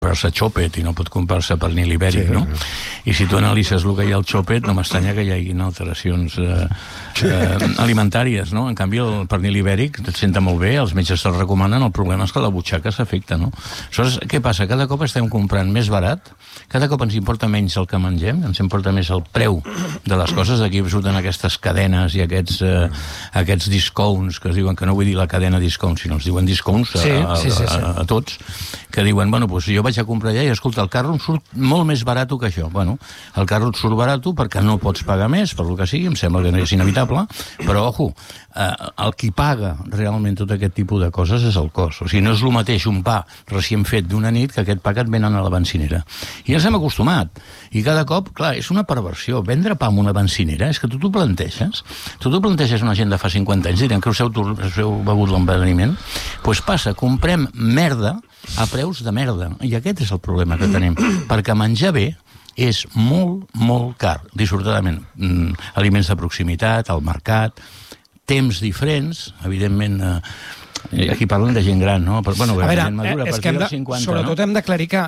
comprar-se xòpet i no pot comprar-se pernil ibèric, no? I si tu analitzes el que hi ha al xòpet, no m'estranya que hi hagi alteracions alimentàries, no? En canvi, el pernil ibèric et senta molt bé, els metges te'l recomanen, el problema és que la butxaca s'afecta, no? Aleshores, què passa? Cada cop estem comprant més barat, cada cop ens importa menys el que mengem, ens importa més el preu de les coses, d'aquí surten aquestes cadenes i aquests discounts, que es diuen, que no vull dir la cadena discounts, sinó els diuen discounts a tots, que diuen, bueno, doncs jo vaig a comprar allà i, escolta, el carro em surt molt més barat que això. Bueno, el carro et surt barat perquè no pots pagar més, per lo que sigui, em sembla que no és inevitable, però, ojo, el qui paga realment tot aquest tipus de coses és el cost. O sigui, no és el mateix un pa recient fet d'una nit que aquest pa que et venen a la bencinera. I ja s'hem acostumat. I cada cop, clar, és una perversió. Vendre pa en una bencinera, és que tu t'ho planteges. Tu t'ho planteges una gent de fa 50 anys, direm que us heu begut l'envenenament. Doncs passa, comprem merda a preus de merda. I aquest és el problema que tenim. Perquè menjar bé és molt, molt car, dissortadament. Aliments de proximitat, al mercat, temps diferents, evidentment... Aquí parlen de gent gran, no? Però, bueno, a veure, madura, és que sobretot hem d'aclarir que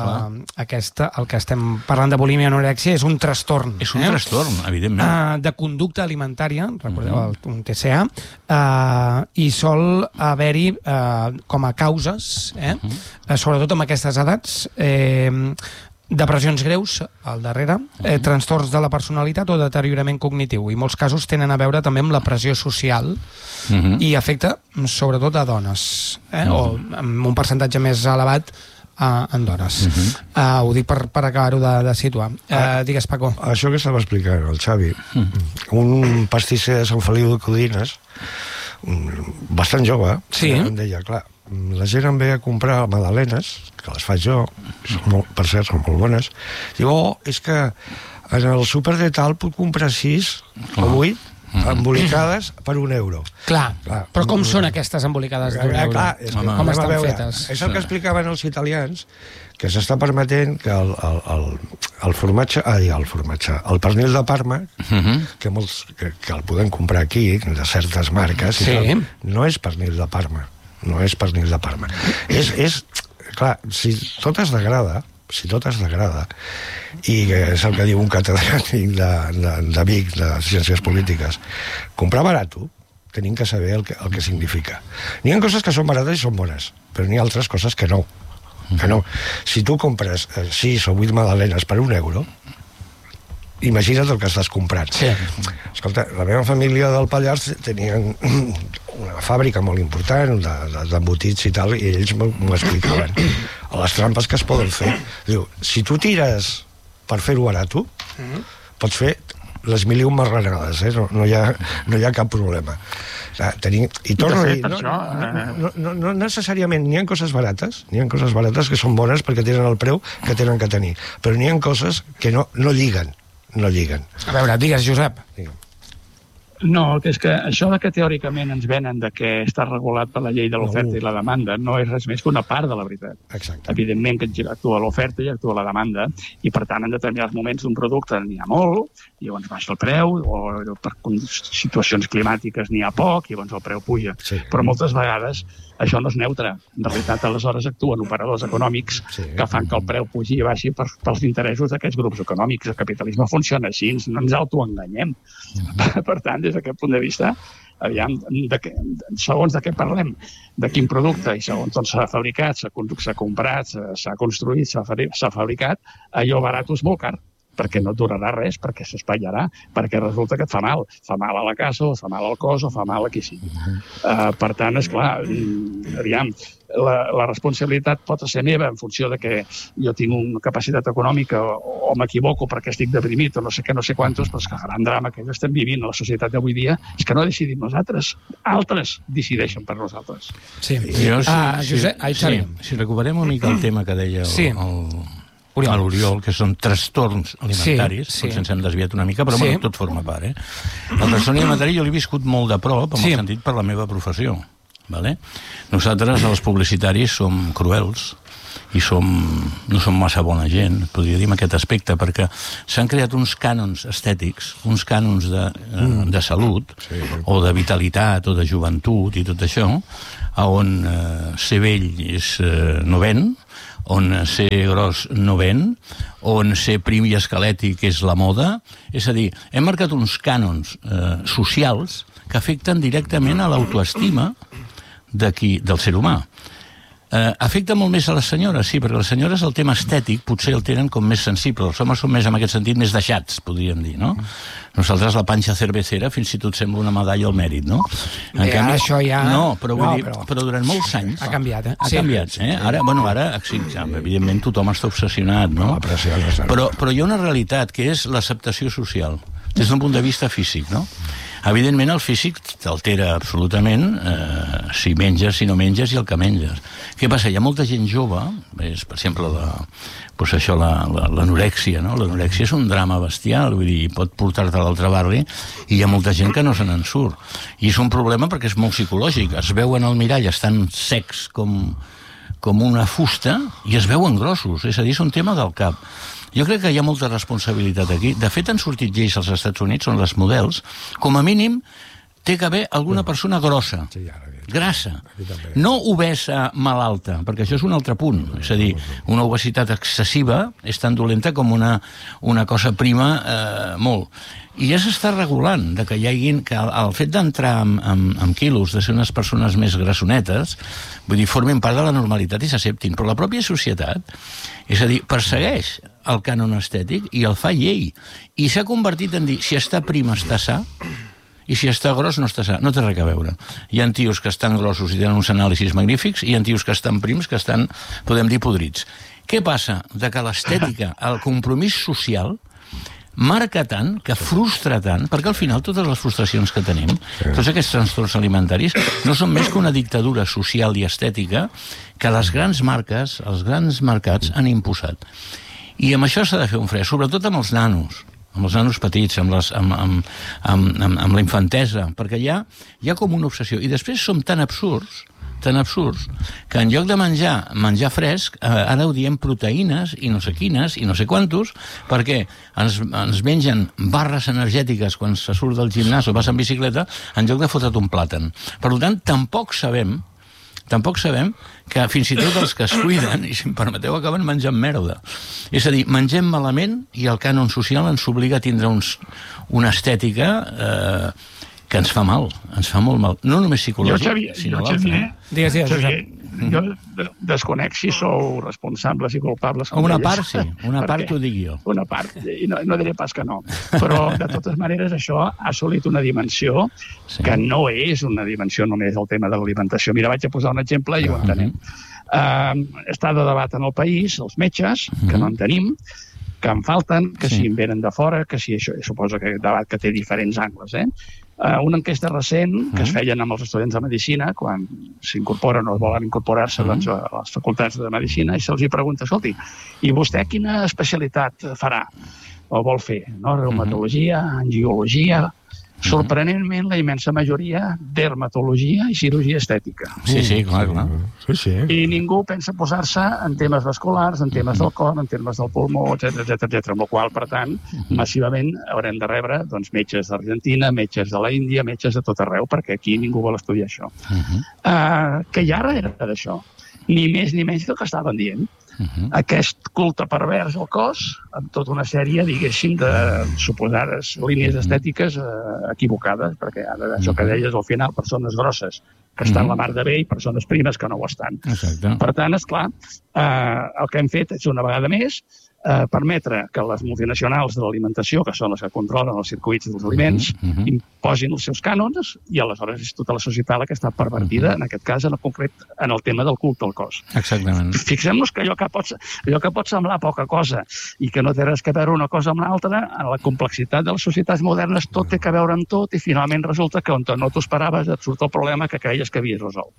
el que estem parlant de bulímia i anorèxia és un trastorn. És un trastorn, evidentment. De conducta alimentària, recordeu un TCA, i sol haver-hi com a causes, sobretot amb aquestes edats, depressions greus al darrere, trastorns de la personalitat o deteriorament cognitiu, i molts casos tenen a veure també amb la pressió social i afecta sobretot a dones, o amb un percentatge més elevat en dones. Ho dic per acabar-ho de situar. Digues, Paco. Això que estava explicant el Xavi, un pastisser de Sant Feliu de Codines, bastant jove, em deia, clar, la gent em ve a comprar magdalenes, que les faig jo, per cert, són molt bones, diu, és que en el súper de tal puc comprar 6 o 8 embolicades per €1. Clar, però com són aquestes embolicades d'€1? Com estan fetes? És el que explicaven els italians, que s'està permetent que el formatge, el pernil de Parma, que el podem comprar aquí, de certes marques, no és pernil de Parma. No és pernil de Parma. Clar, si tot es degrada, i és el que diu un catedràtic de Vic, de Ciències Polítiques, comprar barat, tenim que saber el que significa. N'hi ha coses que són barates i són bones, però n'hi ha altres coses que no. Si tu compres 6 o 8 magdalenes per €1, imagina't el que estàs comprant. Escolta, la meva família del Pallars tenien una fàbrica molt important d'embotits i tal, i ells m'ho explicaven. Les trampes que es poden fer. Diu, si tu tires per fer-ho barat, pots fer les 1001 marranades, no hi ha cap problema. I torno a dir, no necessàriament n'hi ha coses barates, que són bones perquè tenen el preu que tenen que tenir, però n'hi ha coses que no lliguen. A veure, digues, Josep. No, que és que això que teòricament ens venen que està regulat per la llei de l'oferta i la demanda no és res més que una part de la veritat. Evidentment que actua l'oferta i actua la demanda, i per tant en determinats moments d'un producte n'hi ha molt, i llavors baixa el preu, o per situacions climàtiques n'hi ha poc, i llavors el preu puja. Però moltes vegades això no és neutre. En realitat, aleshores actuen operadors econòmics que fan que el preu pugi i baixi pels interessos d'aquests grups econòmics. El capitalisme funciona així, no ens autoenganyem. Per tant, des d'aquest punt de vista, aviam, segons de què parlem, de quin producte, i segons on s'ha fabricat, s'ha comprat, s'ha construït, s'ha fabricat, allò barat és molt car, perquè no et durarà res, perquè s'espatllarà, perquè resulta que et fa mal a la casa, o fa mal al cos, o fa mal a qui sigui. Per tant, esclar, aviam, la responsabilitat pot ser meva en funció de que jo tinc una capacitat econòmica o m'equivoco perquè estic deprimit o no sé què, no sé quantos, però és que el gran drama que estem vivint a la societat d'avui dia és que no decidim nosaltres, altres decideixen per nosaltres. Sí. Si recuperem una mica el tema que deia l'Oriol, que són trastorns alimentaris, potser ens hem desviat una mica, però tot forma part. El trastorn alimentari jo l'he viscut molt de prop, en el sentit per la meva professió. Nosaltres, els publicitaris, som cruels no som massa bona gent, podria dir, en aquest aspecte, perquè s'han creat uns cànons estètics, uns cànons de salut, o de vitalitat, o de joventut, i tot això, on ser vell no ven, on ser gros no ven, on ser prim i esquelètic és la moda. És a dir, hem marcat uns cànons socials que afecten directament a l'autoestima del ser humà. Afecta molt més a les senyores, sí, perquè les senyores el tema estètic potser el tenen com més sensible. Els homes són més, en aquest sentit, més deixats, podríem dir, no? Nosaltres la panxa cervecera fins i tot sembla una medalla al mèrit, no? Canvi, això ja... No, però durant molts anys... Ha canviat, Ha canviat, eh? Ara, evidentment, tothom està obsessionat, no? Però hi ha una realitat, que és l'acceptació social, des d'un punt de vista físic, no? Evidentment, el físic t'altera absolutament si menges, si no menges i el que menges. Què passa? Hi ha molta gent jove, per exemple, l'anorèxia, no? L'anorèxia és un drama bestial, vull dir, pot portar-te a l'altre barri i hi ha molta gent que no se n'en surt. I és un problema perquè és molt psicològic. Es veuen al mirall, estan secs com una fusta i es veuen grossos, és a dir, és un tema del cap. Jo crec que hi ha molta responsabilitat aquí. De fet, han sortit lleis als Estats Units on les models, com a mínim, té que haver alguna persona grossa, grassa, no obesa malalta, perquè això és un altre punt. És a dir, una obesitat excessiva és tan dolenta com una cosa prima molt. I ja s'està regulant que hi hagi, que el fet d'entrar amb quilos, de ser unes persones més grassonetes, vull dir, formin part de la normalitat i s'acceptin. Però la pròpia societat, és a dir, persegueix el cànon estètic i el fa llei. I s'ha convertit en dir, si està prim està sa, i si està gros no està sa. No té res a veure. Hi ha tios que estan grossos i tenen uns anàlisis magnífics, i hi ha tios que estan prims que estan, podem dir, podrits. Què passa? De que l'estètica, el compromís social, marca tant, que frustra tant, perquè al final totes les frustracions que tenim, tots aquests trastorns alimentaris, no són més que una dictadura social i estètica que les grans marques, els grans mercats han imposat. I amb això s'ha de fer un fre, sobretot amb els nanos petits, amb la infantesa, perquè hi ha com una obsessió. I després som tan absurds, que en lloc de menjar fresc, ara ho diem proteïnes i no sé quines i no sé quantos, perquè ens mengen barres energètiques quan se surt del gimnàs o vas en bicicleta, en lloc de fotre't un plàtan. Per tant, tampoc sabem que fins i tot els que es cuiden, i si em permeteu, acaben menjant merda. És a dir, mengem malament i el cànon social ens obliga a tindre una estètica que ens fa mal, ens fa molt mal. No només psicològic, sinó l'altre. Xavier, jo desconec si sou responsables i culpables. Una part, sí. Una part t'ho dic jo. Una part, i no diré pas que no. Però, de totes maneres, això ha assolit una dimensió que no és una dimensió només el tema de l'alimentació. Mira, vaig a posar un exemple i ho entenem. Està de debat en el país, els metges, que no en tenim, que en falten, que si en venen de fora, que si això, suposo que debat que té diferents angles, una enquesta recent que es feien amb els estudiants de Medicina quan s'incorporen o volen incorporar-se a les facultats de Medicina i se'ls pregunta, escolti, i vostè quina especialitat farà o vol fer? Reumatologia, angiologia... Sorprenentment, la immensa majoria, dermatologia i cirurgia estètica. Sí, clar. I ningú pensa posar-se en temes vasculars, en temes del cor, en temes del pulmó, etc. Amb la qual, per tant, massivament haurem de rebre metges d'Argentina, metges de la Índia, metges de tot arreu, perquè aquí ningú vol estudiar això. Què hi ha darrere d'això? Ni més ni menys del que estaven dient. Aquest culte pervers al cos, amb tota una sèrie, diguéssim, de suposades línies estètiques equivocades, perquè ara això que deies al final, persones grosses que estan la mar de bé i persones primes que no ho estan. Per tant, esclar, el que hem fet és una vegada més permetre que les multinacionals de l'alimentació, que són les que controlen els circuits dels aliments, imposin els seus cànons i aleshores és tota la societat la que està pervertida, en aquest cas, en concret, en el tema del culte al cos. Exactament. Fixem-nos que allò que pot semblar poca cosa i que no té res a veure una cosa amb l'altra, en la complexitat de les societats modernes tot té a veure amb tot i finalment resulta que on no t'ho esperaves et surt el problema que creies que havies resolt.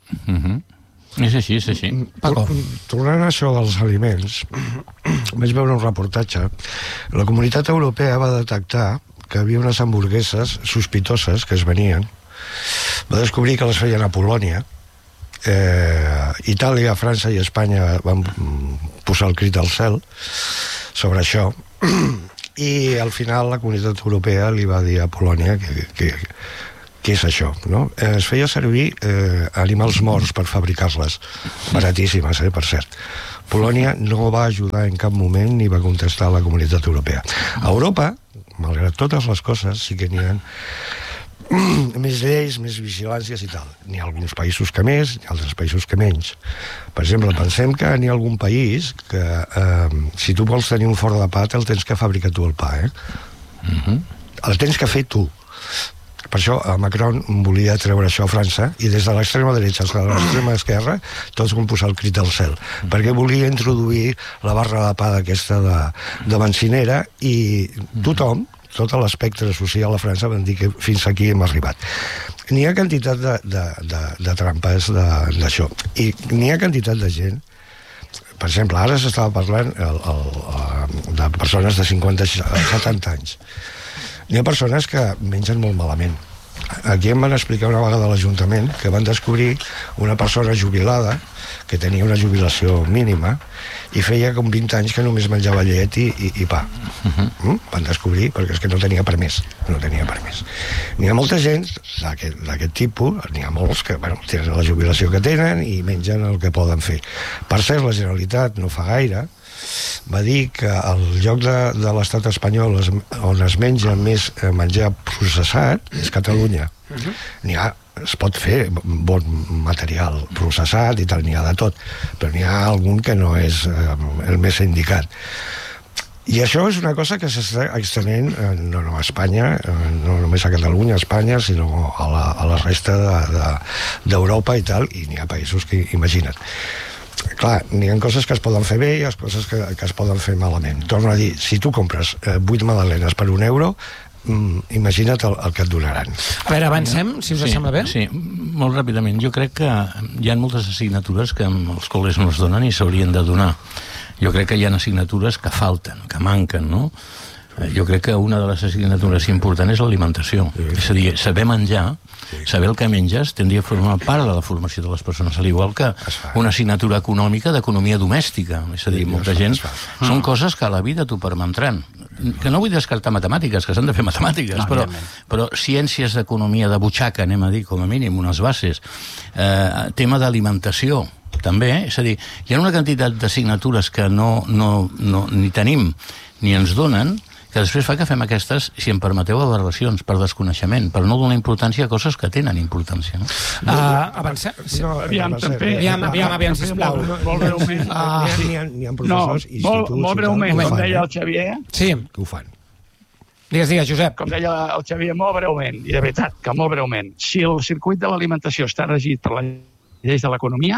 És així, és així. Tornant a això dels aliments, vaig veure un reportatge. La Comunitat Europea va detectar que hi havia unes hamburgueses sospitoses que es venien. Va descobrir que les feien a Polònia Itàlia, França i Espanya van posar el crit al cel sobre això, i al final la Comunitat Europea li va dir a Polònia que és això, no? Es feia servir animals morts per fabricar-les, baratíssimes, per cert. Polònia no va ajudar en cap moment ni va contestar a la Comunitat Europea. A Europa, malgrat totes les coses, sí que n'hi ha més lleis, més vigilàncies i tal. N'hi ha alguns països que més, n'hi ha altres països que menys. Per exemple, pensem que n'hi ha algun país que si tu vols tenir un forn de pa te'l tens que fabricar tu el pa, el tens que fer tu. Per això Macron volia treure això a França, i des de l'extrema dreta a l'extrema esquerra tots van posar el crit al cel, perquè volia introduir la barra de pa d'aquesta de bencinera, i tothom, tot l'espectre social a França, van dir que fins aquí hem arribat. N'hi ha quantitat de trampes d'això, i n'hi ha quantitat de gent. Per exemple, ara s'estava parlant de persones de 50 a 70 anys. N'hi ha persones que mengen molt malament. Aquí em van explicar una vegada a l'Ajuntament que van descobrir una persona jubilada que tenia una jubilació mínima i feia com 20 anys que només menjava llet i pa. Van descobrir, perquè és que no tenia permís. N'hi ha molta gent d'aquest tipus, n'hi ha molts que tenen la jubilació que tenen i mengen el que poden fer. Per cert, la Generalitat no fa gaire va dir que el lloc de l'estat espanyol on es menja més menjar processat és Catalunya. Es pot fer bon material processat i tal, n'hi ha de tot, però n'hi ha algun que no és el més indicat. I això és una cosa que s'està extenent no a Espanya, no només a Catalunya, a Espanya, sinó a la resta d'Europa i tal, i n'hi ha països que, imagina't. Clar, n'hi ha coses que es poden fer bé i coses que es poden fer malament. Torno a dir, si tu compres 8 magdalenes per €1, imagina't el que et donaran. A veure, avancem, si us sembla bé. Sí, molt ràpidament. Jo crec que hi ha moltes assignatures que els col·legis no es donen i s'haurien de donar. Jo crec que hi ha assignatures que falten, que manquen, no? Jo crec que una de les assignatures importants és l'alimentació. És a dir, saber menjar, saber el que menges, tindria a formar part de la formació de les persones, al igual que una assignatura econòmica d'economia domèstica. És a dir, molta gent... Són coses que a la vida t'ho permetran. Que no vull descartar matemàtiques, que s'han de fer matemàtiques, però ciències d'economia de butxaca, anem a dir, com a mínim, unes bases. Tema d'alimentació, també. És a dir, hi ha una quantitat d'assignatures que ni tenim ni ens donen, que després fa que fem aquestes, si em permeteu, aberracions, per desconeixement, per no donar importància a coses que tenen importància. Avancem? Aviam, sisplau. Molt breument. N'hi ha professors i instituts... Molt breument, com deia el Xavier... Sí. Que ho fan. Digues, Josep. Com deia el Xavier, molt breument, i de veritat, que molt breument, si el circuit de l'alimentació està regit per les lleis de l'economia,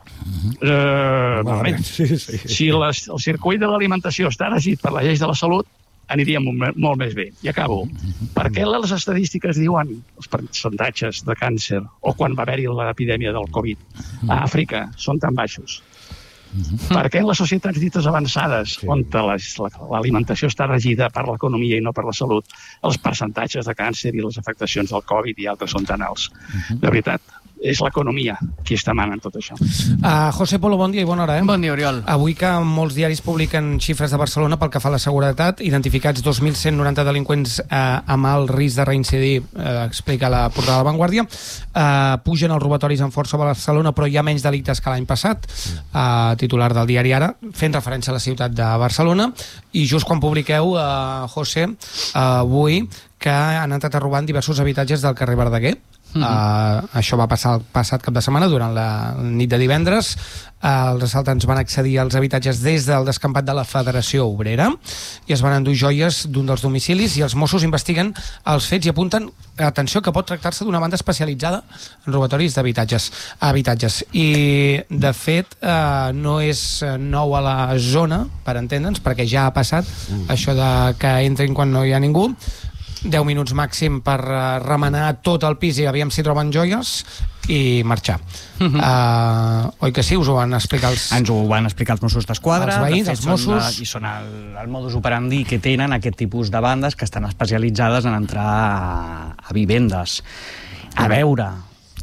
si el circuit de l'alimentació està regit per les lleis de la salut, aniríem molt més bé. I acabo. Per què les estadístiques diuen els percentatges de càncer o quan va haver-hi l'epidèmia del Covid a Àfrica són tan baixos? Per què en les societats dites avançades, on l'alimentació està regida per l'economia i no per la salut, els percentatges de càncer i les afectacions del Covid i altres són tan alts? De veritat, és l'economia qui està manant tot això. José Polo, bon dia i bona hora. Bon dia, Oriol. Avui que molts diaris publiquen xifres de Barcelona pel que fa a la seguretat, identificats 2.190 delinqüents amb alt risc de reincidir, explica la portada de La Vanguardia, pugen els robatoris amb força a Barcelona, però hi ha menys delictes que l'any passat, titular del diari Ara, fent referència a la ciutat de Barcelona, i just quan publiqueu, José, avui, que han entrat a robar en diversos habitatges del carrer Verdaguer. Això va passar el passat cap de setmana, durant la nit de divendres. Els assaltants van accedir als habitatges des del descampat de la Federació Obrera i es van endur joies d'un dels domicilis, i els Mossos investiguen els fets i apunten, atenció, que pot tractar-se d'una banda especialitzada en robatoris d'habitatges. I, de fet, no és nou a la zona, per entendre'ns, perquè ja ha passat això de que entrin quan no hi ha ningú. 10 minuts màxim per remenar tot el pis i aviam si troben joies i marxar. Oi que sí? Us ho van explicar els... Ens ho van explicar els Mossos d'Esquadra. Els veïns, els Mossos. I són el modus operandi que tenen aquest tipus de bandes que estan especialitzades en entrar a vivendes. A veure,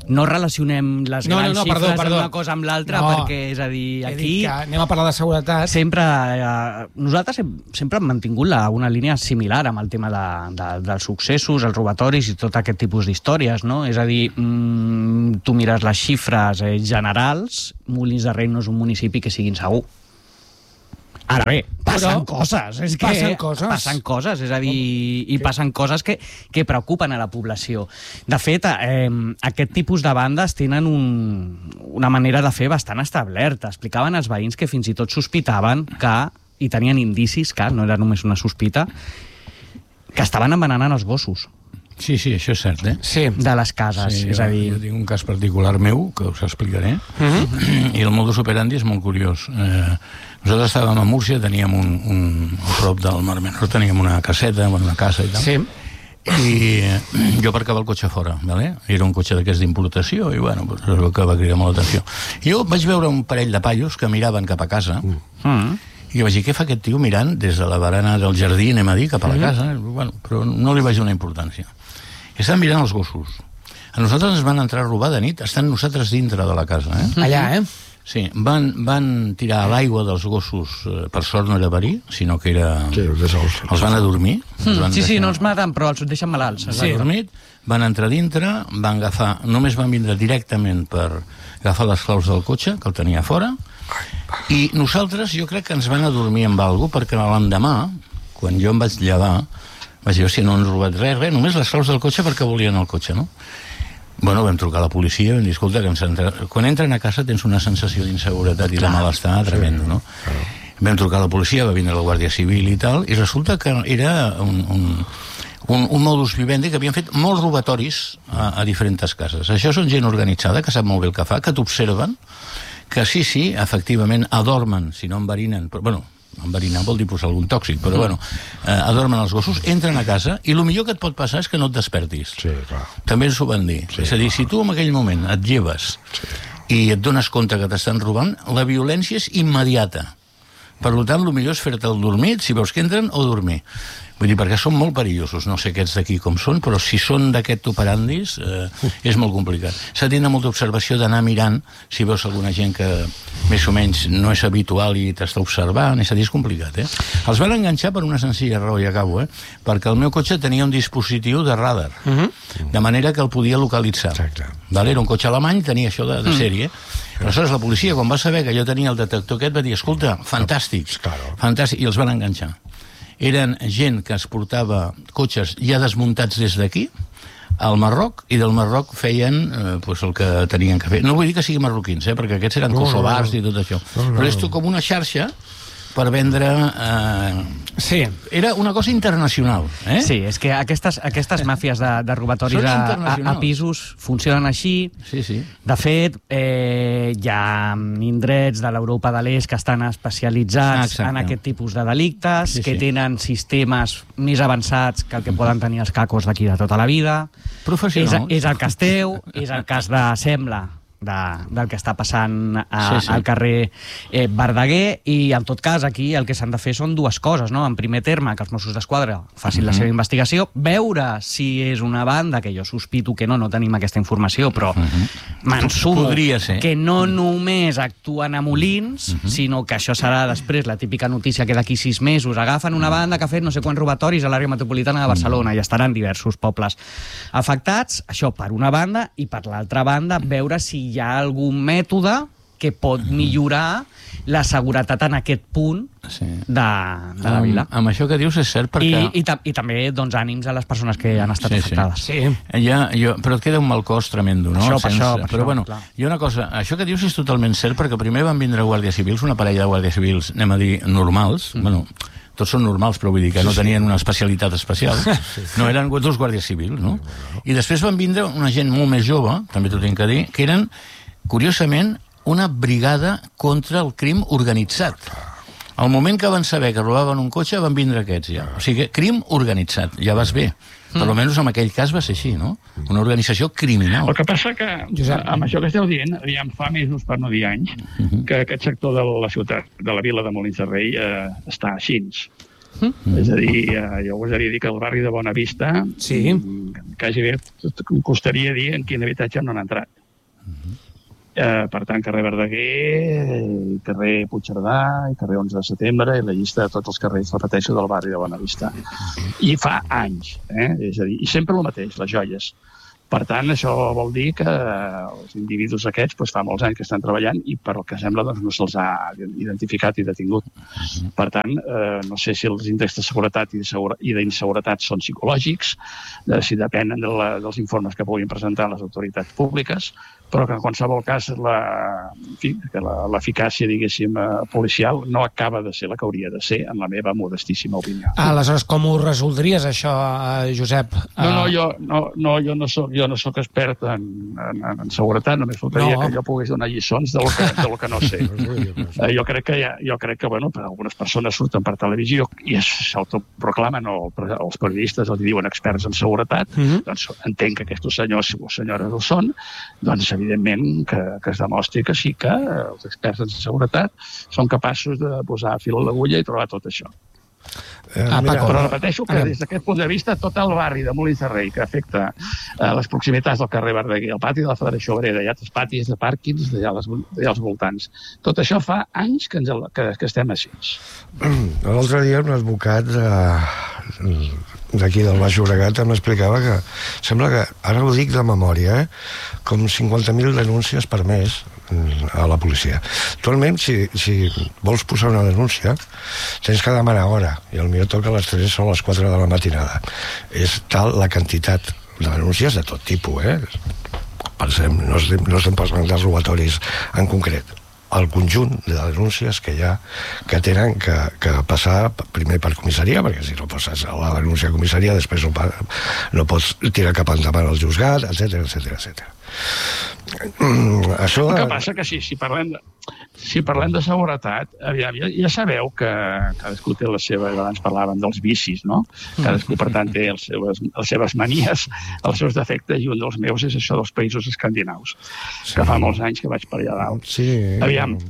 no relacionem les grans xifres d'una cosa amb l'altra, perquè, és a dir, aquí... Anem a parlar de seguretat. Nosaltres sempre hem mantingut una línia similar amb el tema dels successos, els robatoris i tot aquest tipus d'històries, no? És a dir, tu mires les xifres generals, Molins de Rei no és un municipi que sigui insegur. Ara bé, passen coses, és a dir, i passen coses que preocupen a la població. De fet, aquest tipus de bandes tenen una manera de fer bastant establerta. Explicaven els veïns que fins i tot sospitaven i tenien indicis, que no era només una sospita, que estaven envenenant els gossos. Sí, això és cert, Sí. De les cases, és a dir... Jo tinc un cas particular meu, que us explicaré, i el modus operandi és molt curiós. Nosaltres estàvem a Múrcia, teníem a prop del Mar Menor, teníem una caseta, una casa i tal. Sí. I jo aparcava el cotxe fora, ¿vale? Era un cotxe d'aquests d'importació, i bueno, pues, és el que va cridar molt l'atenció. Jo vaig veure un parell de paios que miraven cap a casa, i vaig dir, què fa aquest tio mirant des de la barana del jardí, anem a dir, cap a la casa? Bueno, però no li vaig donar importància. I estaven mirant els gossos. A nosaltres ens van entrar a robar de nit, estan nosaltres dintre de la casa. Allà, Sí, van tirar a l'aigua dels gossos, per sort no era verí, sinó que era... Sí, els van adormir. Sí, no els maten, però els deixen malalts. Sí, adormit, van entrar dintre, van agafar... Només van vindre directament per agafar les claus del cotxe, que el tenia fora, i nosaltres jo crec que ens van adormir amb alguna cosa, perquè l'endemà, quan jo em vaig llevar, vaig dir, si no han robat res, només les claus del cotxe perquè volien el cotxe, no? Bueno, vam trucar a la policia, vam dir, escolta, quan entren a casa tens una sensació d'inseguretat i de malestar tremendo, no? Vam trucar a la policia, va vindre la Guàrdia Civil i tal, i resulta que era un modus vivendi que havien fet molts robatoris a diferents cases. Això són gent organitzada, que sap molt bé el que fa, que t'observen, que sí, efectivament, adormen, si no enverinen, però, bueno, enverinar vol dir posar algun tòxic, però bueno, adormen els gossos, entren a casa, i el millor que et pot passar és que no et despertis. Sí, clar. També ens ho van dir. Sí, és a dir, si tu en aquell moment et lleves i et dones compte que t'estan robant, la violència és immediata. Per tant, el millor és fer-te el dormit, si veus que entren, o dormir. Vull dir, perquè són molt perillosos, no sé aquests d'aquí com són, però si són d'aquest operandis, és molt complicat. S'ha de tenir molta observació d'anar mirant si veus alguna gent que més o menys no és habitual i t'està observant, és a dir, és complicat, Els van enganxar per una senzilla raó, i acabo, perquè el meu cotxe tenia un dispositiu de radar, de manera que el podia localitzar. Exacte. Era un cotxe alemany, tenia això de sèrie. Aleshores, la policia, quan va saber que jo tenia el detector aquest, va dir, escolta, fantàstic, fantàstic, i els van enganxar. Eren gent que es portava cotxes ja desmuntats des d'aquí, al Marroc, i del Marroc feien el que tenien que fer. No vull dir que siguin marroquins, perquè aquests eren kosovars i tot això. Però és com una xarxa per vendre... Sí. Era una cosa internacional. Sí, és que aquestes màfies de robatoris a pisos funcionen així. Sí. De fet, hi ha indrets de l'Europa de l'Est que estan especialitzats en aquest tipus de delictes, que tenen sistemes més avançats que el que poden tenir els cacos d'aquí de tota la vida. Professionals. És el cas teu, és el cas de Sembla, del que està passant al carrer Verdaguer, i en tot cas aquí el que s'han de fer són dues coses, no? En primer terme, que els Mossos d'Esquadra facin la seva investigació, veure si és una banda, que jo sospito que no tenim aquesta informació, però m'ensumo que no només actuen a Molins, sinó que això serà després la típica notícia que d'aquí 6 mesos agafen una banda que ha fet no sé quants robatoris a l'àrea metropolitana de Barcelona, i estaran diversos pobles afectats, això per una banda, i per l'altra banda veure si hi ha algun mètode que pot millorar la seguretat en aquest punt de la vila. Amb això que dius és cert perquè... I també ànims a les persones que han estat afectades. Sí. Però et queda un mal cos tremendo, no? Però bueno, hi ha una cosa, això que dius és totalment cert, perquè primer van vindre guàrdies civils, una parella de guàrdies civils, anem a dir, normals, bueno, tots són normals, però vull dir que no tenien una especialitat especial, no, eren dos guàrdies civils, no? I després van vindre una gent molt més jove, també t'ho tinc que dir, que eren, curiosament, una brigada contra el crim organitzat. Al moment que van saber que robaven un cotxe, van vindre aquests ja. O sigui, crim organitzat, ja vas bé. Per almenys en aquell cas va ser així, no? Una organització criminal. El que passa que, amb això que esteu dient, fa mesos, per no dir anys, que aquest sector de la ciutat, de la vila de Molins de Rei, està així. És a dir, jo gosaria dir que el barri de Bonavista quasi bé costaria dir en quin habitatge no han entrat. Per tant, carrer Verdaguer, carrer Puigcerdà, carrer 11 de setembre, i la llista de tots els carrers, repeteixo, del barri de Bonavista. I fa anys, és a dir, i sempre el mateix, les joies. Per tant, això vol dir que els individus aquests fa molts anys que estan treballant i per el que sembla no se'ls ha identificat i detingut. Per tant, no sé si els índexs de seguretat i d'inseguretat són psicològics, si depenen dels informes que puguin presentar les autoritats públiques, però que en qualsevol cas l'eficàcia, diguéssim, policial no acaba de ser la que hauria de ser, en la meva modestíssima opinió. Aleshores, com ho resoldries, això, Josep? Jo no soc expert en seguretat, només faltaria que jo pogués donar lliçons del que no sé. Jo crec que, bueno, algunes persones surten per televisió i s'autoproclamen, o els periodistes els diuen experts en seguretat, doncs entenc que aquests senyors o senyores ho són, doncs evidentment que es demostri que sí que els experts en seguretat són capaços de posar fil a l'agulla i trobar tot això. Però repeteixo que des d'aquest punt de vista tot el barri de Molins de Rei que afecta les proximitats del carrer Verdaguer, el pati de la Federació Obrera, hi ha altres patis de pàrquings d'allà als voltants. Tot això fa anys que estem així. L'altre dia un advocat d'aquí del Baix Llobregat m'explicava que sembla que, ara ho dic de memòria, com 50.000 denúncies per mes a la policia. Actualment, si vols posar una denúncia, tens que demanar hora, i potser toca a les 3 o a les 4 de la matinada. És tal la quantitat de denúncies de tot tipus, Pensem, no estem parlant de robatoris en concret. El conjunt de denúncies que hi ha, que tenen que passar primer per comissaria, perquè si no poses a la denúncia a comissaria, després no pots tirar cap endavant al juzgat, etc. Això... El que passa que si parlem de seguretat, ja sabeu que cadascú té les seves, abans parlàvem dels vicis, no? Cadascú, per tant, té les seves manies, els seus defectes, i un dels meus és això dels països escandinaus, que fa molts anys que vaig per allà dalt. Aviam,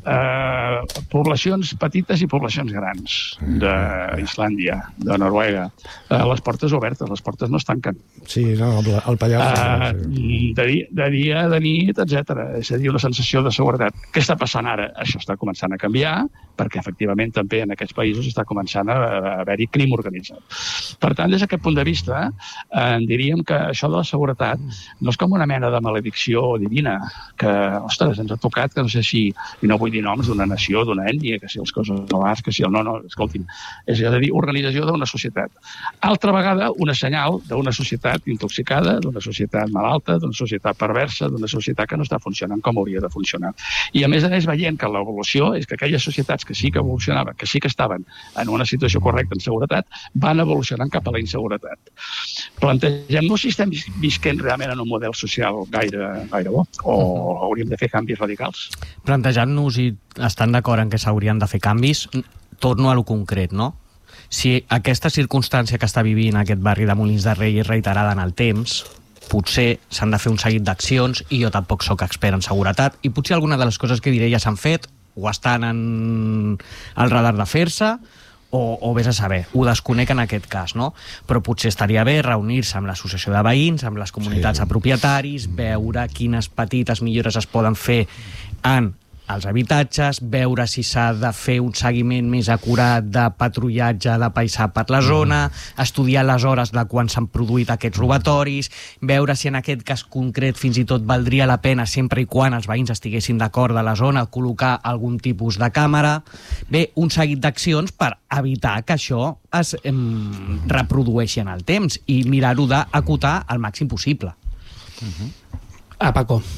poblacions petites i poblacions grans d'Islàndia, de Noruega, les portes obertes, les portes no es tanquen. Sí, no, el Pallars... De dia, de nit, etc. És a dir, una sensació de seguretat. Què està passant ara? Això està començant a canviar, perquè efectivament també en aquests països està començant a haver-hi crim organitzat. Per tant, des d'aquest punt de vista, diríem que això de la seguretat no és com una mena de maledicció divina, que, ostres, ens ha tocat, que no sé si, i no vull dir noms d'una nació, d'una ètnia, que si els kosovars, que si el no, escolti'm, és a dir, organització d'una societat. Altra vegada, una senyal d'una societat intoxicada, d'una societat malalta, d'una societat perversa, d'una societat que no està funcionant com hauria de funcionar. I a més veient que l'evolució és que aquelles societats que sí que evolucionaven, que sí que estaven en una situació correcta en seguretat, van evolucionant cap a la inseguretat. Plantegem-nos si estem visquent realment en un model social gaire bo, o hauríem de fer canvis radicals. Plantejant-nos i estan d'acord en que s'haurien de fer canvis, torno a lo concret, no? Si aquesta circumstància que està vivint aquest barri de Molins de Rei és reiterada en el temps, potser s'han de fer un seguit d'accions, i jo tampoc sóc expert en seguretat, i potser alguna de les coses que diré ja s'han fet o estan en el radar de fer-se, o vés a saber, ho desconec en aquest cas, no? Però potser estaria bé reunir-se amb l'associació de veïns, amb les comunitats de propietaris, veure quines petites millores es poden fer en els habitatges, veure si s'ha de fer un seguiment més acurat de patrullatge de paisà per la zona, estudiar les hores de quan s'han produït aquests robatoris, veure si en aquest cas concret fins i tot valdria la pena, sempre i quan els veïns estiguessin d'acord de la zona, col·locar algun tipus de càmera. Bé, un seguit d'accions per evitar que això es reprodueixi en el temps i mirar-ho d'acotar al màxim possible. Paco.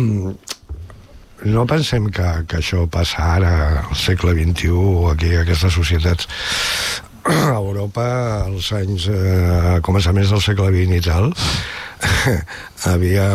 No pensem que això passa ara al segle XXI, aquí a aquestes societats. A Europa, als anys començaments del segle XX i tal, havia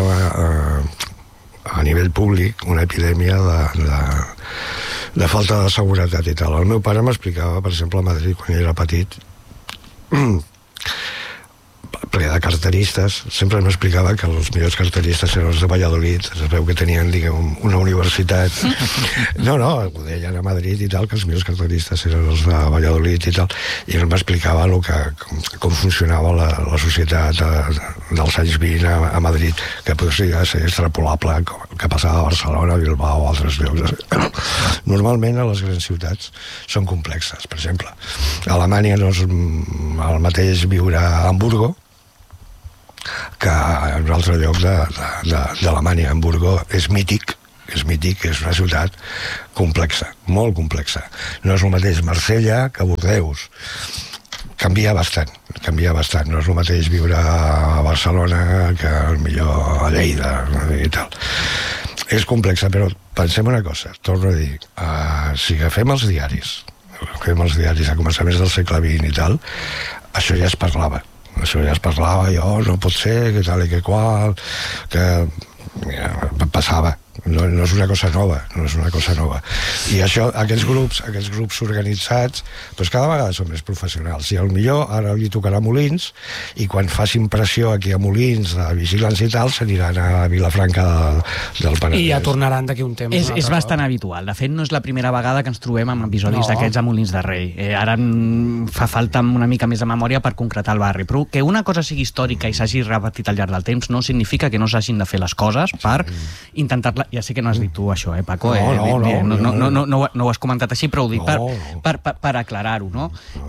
a nivell públic una epidèmia de falta de seguretat i tal. El meu pare m'explicava, per exemple, a Madrid, quan era petit, ple de carteristes, sempre m'explicava que els millors carteristes eren els de Valladolid, es veu que tenien, diguem, una universitat. No, ho deien a Madrid i tal, que els millors carteristes eren els de Valladolid i tal, i ell m'explicava com funcionava la societat dels anys 20 a Madrid, que podria ser extrapolable que passava a Barcelona, Bilbao o altres llocs. Normalment a les grans ciutats són complexes. Per exemple, a Alemanya no és el mateix viure a Hamburgo que en un altre lloc d'Alemanya. Hamburgo és mític, és una ciutat complexa, molt complexa. No és el mateix Marsella que Bordeus. Canvia bastant. No és el mateix viure a Barcelona que millor a Lleida i tal. És complexa, però pensem una cosa, torno a dir, si agafem els diaris a començaments del segle XX i tal, això ja es parlava, no pot ser, que tal i que qual, que passava. No és una cosa nova. I això, aquests grups organitzats, doncs cada vegada són més professionals. I millor ara li tocarà Molins, i quan facin pressió aquí a Molins de vigilants i tal, s'aniran a Vilafranca del Penedès. I ja tornaran d'aquí un temps. És bastant habitual. De fet, no és la primera vegada que ens trobem amb episodis d'aquests a Molins de Rei. Ara fa falta una mica més de memòria per concretar el barri, però que una cosa sigui històrica i s'hagi repetit al llarg del temps no significa que no s'hagin de fer les coses per intentar-la. Ja sé que no has dit tu això, Paco? No ho has comentat així, però ho dic per aclarar-ho, no?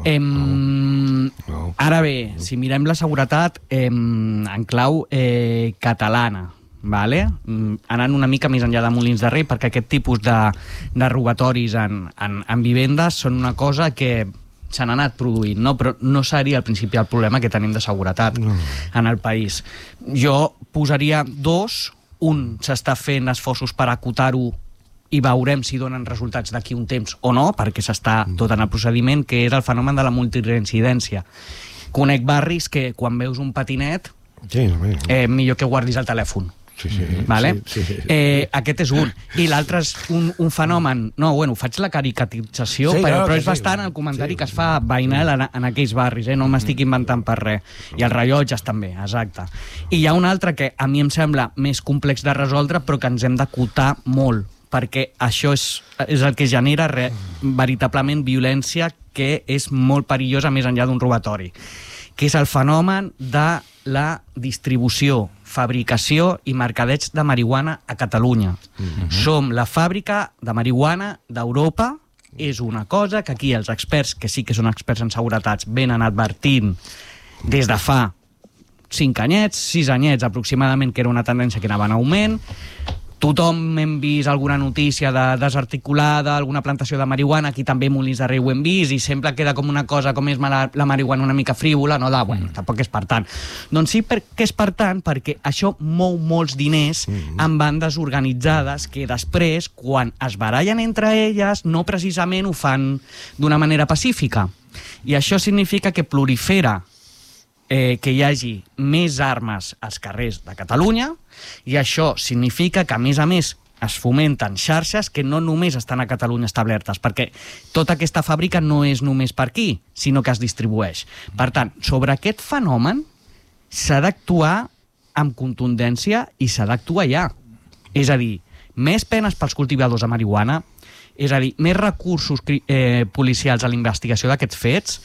Ara bé, si mirem la seguretat en clau catalana, anant una mica més enllà de Molins de Rei, perquè aquest tipus de robatoris en vivendes són una cosa que s'han anat produint, no? Però no seria al principi el problema que tenim de seguretat en el país. Jo posaria dos. Un, s'està fent esforços per acotar-ho i veurem si donen resultats d'aquí un temps o no, perquè s'està tot en el procediment, que és el fenomen de la multireincidència. Conec barris que quan veus un patinet millor que guardis el telèfon. Aquest és un. I l'altre és un fenomen. Faig la caricaturització, però és bastant el comentari que es fa veïnal en aquells barris, no m'estic inventant per res. I els rellotges també, exacte. I hi ha un altre que a mi em sembla més complex de resoldre, però que ens hem d'acotar molt, perquè això és el que genera veritablement violència, que és molt perillosa més enllà d'un robatori, que és el fenomen de la distribució, fabricació i mercadeig de marihuana a Catalunya. Som la fàbrica de marihuana d'Europa. És una cosa que aquí els experts, que sí que són experts en seguretats, venen advertint des de fa 5 anyets, 6 anyets aproximadament, que era una tendència que anava en augment. Tothom hem vist alguna notícia desarticulada, alguna plantació de marihuana, aquí també a Molins de Rei ho hem vist, i sempre queda com una cosa, com és la marihuana una mica frívola, tampoc és per tant. Doncs sí que és per tant, perquè això mou molts diners en bandes organitzades que després, quan es barallen entre elles, no precisament ho fan d'una manera pacífica. I això significa que prolifera que hi hagi més armes als carrers de Catalunya, i això significa que, a més, es fomenten xarxes que no només estan a Catalunya establertes, perquè tota aquesta fàbrica no és només per aquí, sinó que es distribueix. Per tant, sobre aquest fenomen s'ha d'actuar amb contundència i s'ha d'actuar ja. És a dir, més penes pels cultivadors de marihuana, és a dir, més recursos policials a la investigació d'aquests fets.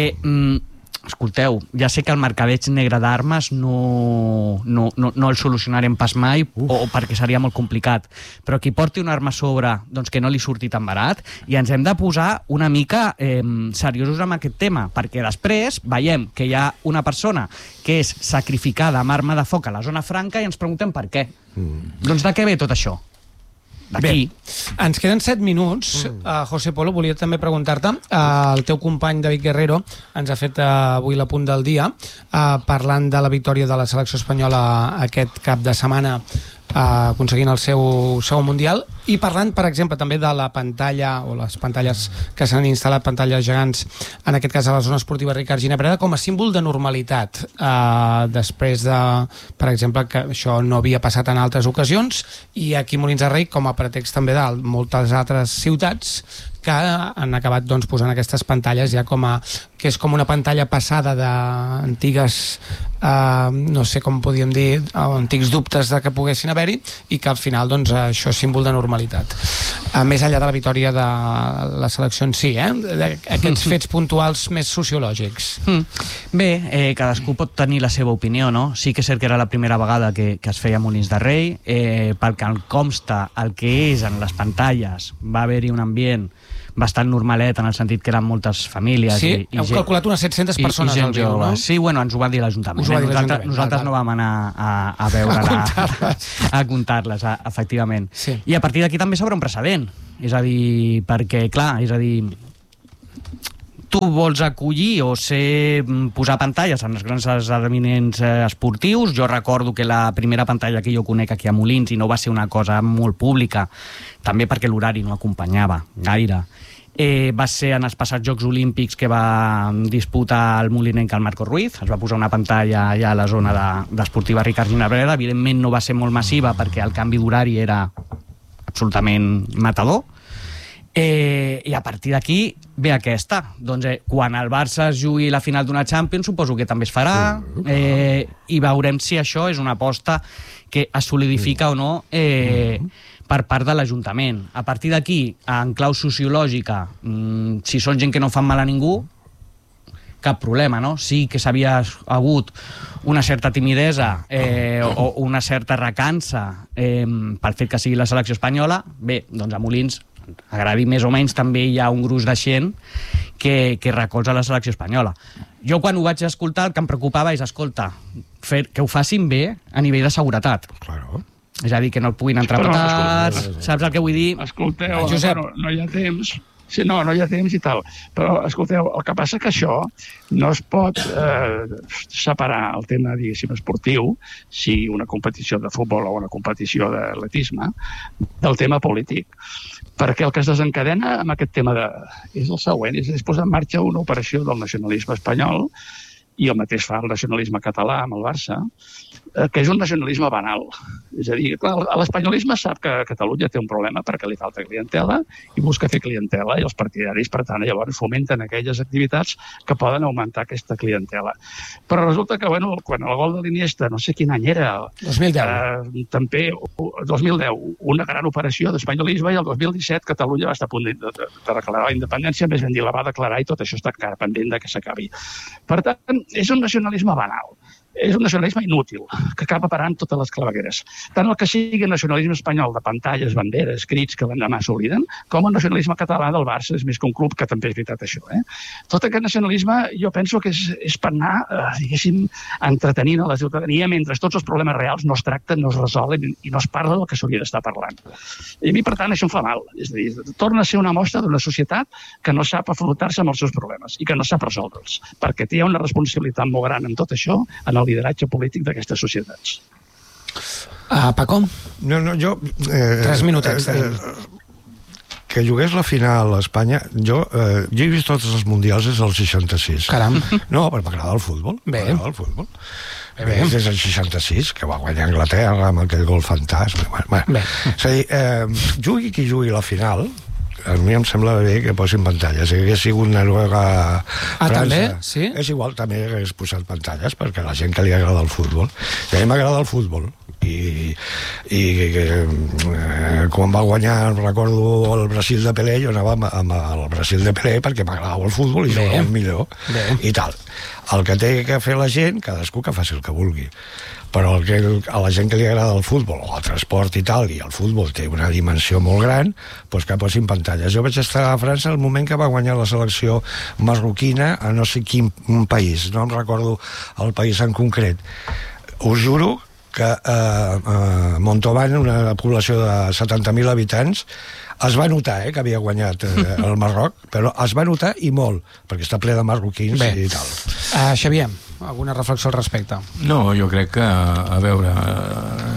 Escolteu, ja sé que el mercadeig negre d'armes no el solucionarem pas mai, o perquè seria molt complicat, però qui porti una arma a sobre, doncs que no li surti tan barat, i ens hem de posar una mica seriosos amb aquest tema, perquè després veiem que hi ha una persona que és sacrificada amb arma de foc a la zona franca i ens preguntem per què. Doncs de què ve tot això? Bé, ens queden 7 minuts. José Polo, volia també preguntar-te, el teu company David Guerrero ens ha fet avui l'apunt del dia, parlant de la victòria de la selecció espanyola aquest cap de setmana, aconseguint el seu segon mundial, i parlant, per exemple, també de la pantalla, o les pantalles que s'han instal·lat, pantalles gegants, en aquest cas a la zona esportiva Ricard Ginebreda, com a símbol de normalitat, després de, per exemple, que això no havia passat en altres ocasions, i aquí a Molins de Rei, com a pretext també de moltes altres ciutats, que han acabat posant aquestes pantalles ja que és com una pantalla passada d'antigues no sé com podíem dir, antics dubtes de que poguessin haver-hi, i que al final això és símbol de normalitat. Més enllà de la victòria de la selecció en si, aquests fets puntuals més sociològics. Bé, cadascú pot tenir la seva opinió, no? Sí que és cert que era la primera vegada que es feia Molins de Rei, pel que em consta el que és en les pantalles, va haver-hi un ambient bastant normalet, en el sentit que eren moltes famílies. Sí? Heu calculat unes 700 persones al viu, no? Sí, bueno, ens ho va dir l'Ajuntament. Nosaltres no vam anar a veure a comptar-les, efectivament. Sí. I a partir d'aquí també s'obre un precedent. És a dir, perquè, clar, tu vols acollir o posar pantalles en els grans esdeveniments esportius. Jo recordo que la primera pantalla que jo conec aquí a Molins, i no va ser una cosa molt pública, també perquè l'horari no acompanyava gaire, va ser en els passats Jocs Olímpics que va disputar el molinenc el Marco Ruiz. Es va posar una pantalla allà a la zona d'Esportiva Ricard Ginabrera. Evidentment no va ser molt massiva perquè el canvi d'horari era absolutament matador. I a partir d'aquí ve aquesta. Doncs quan el Barça es jugui la final d'una Champions, suposo que també es farà, i veurem si això és una aposta que es solidifica o no per part de l'Ajuntament. A partir d'aquí, en clau sociològica, si són gent que no fan mal a ningú, cap problema, no? Sí que s'havia hagut una certa timidesa o una certa recança pel fet que sigui la selecció espanyola. Bé, doncs a Molins, agradi més o menys, també hi ha un gruix de gent que recolza la selecció espanyola. Jo quan ho vaig escoltar el que em preocupava és, escolta, que ho facin bé a nivell de seguretat. Claro. És a dir, que no puguin entrar petards, saps el que vull dir? Escolteu, no hi ha temps. Sí, no hi ha temps i tal. Però, escolteu, el que passa que això no es pot separar el tema, diguéssim, esportiu, si una competició de futbol o una competició d'atletisme, del tema polític. Perquè el que es desencadena amb aquest tema és el següent, és posar en marxa una operació del nacionalisme espanyol, i el mateix fa el nacionalisme català amb el Barça, que és un nacionalisme banal. És a dir, clar, l'espanyolisme sap que Catalunya té un problema perquè li falta clientela i busca fer clientela, i els partidaris, per tant, llavors fomenten aquelles activitats que poden augmentar aquesta clientela. Però resulta que, bueno, quan el gol de l'Iniesta, no sé quin any era... 2010. També, 2010, una gran operació d'espanyolisme, i el 2017 Catalunya va estar a punt de declarar la independència, més ben dit, la va declarar, i tot això està encara pendent de que s'acabi. Per tant, és un nacionalisme banal. És un nacionalisme inútil, que acaba parant totes les clavegueres. Tant el que sigui el nacionalisme espanyol de pantalles, banderes, crits que l'endemà s'obliden, com el nacionalisme català del Barça, és més que un club, que també és veritat això. Tot aquest nacionalisme jo penso que és per anar, diguéssim, entretenint a la ciutadania mentre tots els problemes reals no es tracten, no es resolen i no es parla del que s'hauria d'estar parlant. I a mi, per tant, això em fa mal. És a dir, torna a ser una mostra d'una societat que no sap afrontar-se amb els seus problemes i que no sap resoldre'ls, perquè té una responsabilitat molt gran en tot això, en el lideratge polític d'aquestes societats. Paco? No, jo... 3 minutets. Que jugués la final a Espanya... Jo he vist tots els mundials des del 66. Caram. No, però m'agrada el futbol. Bé. M'agrada el futbol. Bé. Des del 66, que va guanyar Anglaterra amb aquell gol fantàstic. Bé. És a dir, jugui qui jugui la final... A mi em sembla bé que posin pantalles. Si hagués sigut Noruega, França... també? Sí? És igual, també hagués posat pantalles, perquè la gent que li agrada el futbol. I a mi m'agrada el futbol. I quan va guanyar, recordo, el Brasil de Pelé, jo anava amb el Brasil de Pelé perquè m'agradava el futbol i jugava millor. I tal. El que té que fer la gent, cadascú que faci el que vulgui. Però a la gent que li agrada el futbol o el transport i tal, i el futbol té una dimensió molt gran, doncs que posin pantalles. Jo vaig estar a França el moment que va guanyar la selecció marroquina a no sé quin país, no em recordo el país en concret. Us juro que a Montauban, una població de 70.000 habitants, es va notar que havia guanyat el Marroc, però es va notar i molt, perquè està ple de marroquins i tal. Xavier, alguna reflexió al respecte? No, jo crec que, a veure,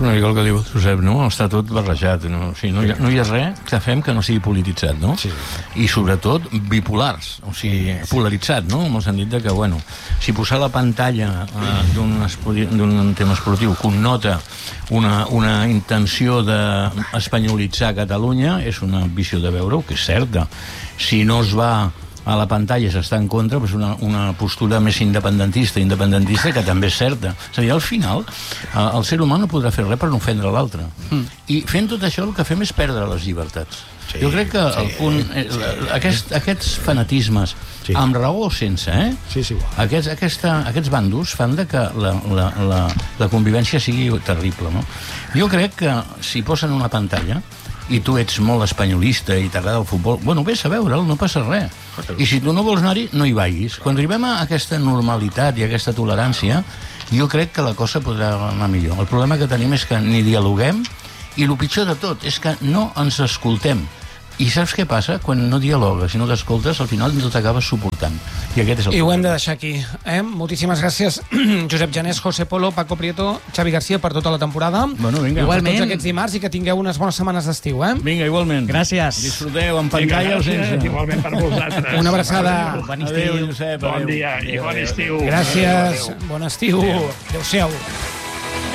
una mica el que diu Josep, no? Està tot barrejat, no? O sigui, no hi ha res que fem que no sigui polititzat, no? Sí. I sobretot bipolars, o sigui, polaritzat, no? En el sentit de que, bueno, si posar la pantalla d'un tema esportiu connota una intenció d'espanyolitzar Catalunya, és una visió de veure-ho, que és certa. Si no es va a la pantalla s'està en contra, doncs una postura més independentista, que també és certa. És a dir, al final, el ser humà no podrà fer res per no ofendre l'altre. I fent tot això el que fem és perdre les llibertats. Jo crec que el punt... Aquests fanatismes, amb raó o sense, aquests bàndols fan que la convivència sigui terrible, no? Jo crec que si posen una pantalla i tu ets molt espanyolista i t'agrada el futbol, bueno, vés a veure'l, no passa res. I si tu no vols anar-hi, no hi vagis. Quan arribem a aquesta normalitat i a aquesta tolerància, jo crec que la cosa podrà anar millor. El problema que tenim és que ni dialoguem, i el pitjor de tot és que no ens escoltem. I saps què passa? Quan no dialogues i no t'escoltes, al final no t'acabes suportant. I aquest és el problema. I ho hem de deixar aquí. Moltíssimes gràcies, Josep Janés, José Polo, Paco Prieto, Xavi García, per tota la temporada. Bueno, vinga. Igualment. Per tots aquests dimarts i que tingueu unes bones setmanes d'estiu, Vinga, igualment. Gràcies. Disfruteu amb pantalla o sense. Igualment per vosaltres. Una abraçada. Bon estiu. Adéu, Josep. Bon dia i bon estiu. Gràcies. Bon estiu. Adéu-siau.